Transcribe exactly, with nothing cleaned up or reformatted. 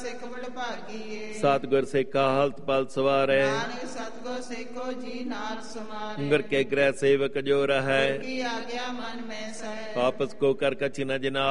ਸਿੱਖ ਬੜ ਭਾਗੀਏ। ਸਤਿਗੁਰ ਸੇਖਾ ਹਲਤ ਪਲ ਸਵਾਰੈ ਨਾਨਕ ਸਤਿਗੁਰ ਸੇਖੋ ਜੀ ਨਾਲ ਸਮਾਰੈ। ਗੁਰ ਕੇ ਗ੍ਰਹਿ ਸੇਵਕ ਜੋ ਰਹੈ ਕੀ ਆਗਿਆ ਮਨ ਮੈਂ ਸਹਿ। ਵਾਪਸ ਕੋ ਕਰ ਕਛਿ ਨ ਜਿਨਾ